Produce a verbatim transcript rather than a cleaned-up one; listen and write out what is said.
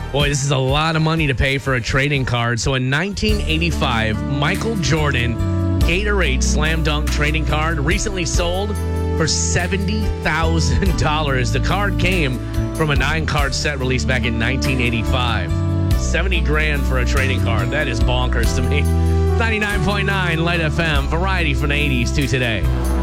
Boy, this is a lot of money to pay for a trading card. So in nineteen eighty-five, Michael Jordan Gatorade Slam Dunk trading card recently sold for seventy thousand dollars. The card came from a nine-card set released back in nineteen eighty-five. seventy grand for a trading card. That is bonkers to me. ninety-nine point nine Light F M, variety from the eighties to today.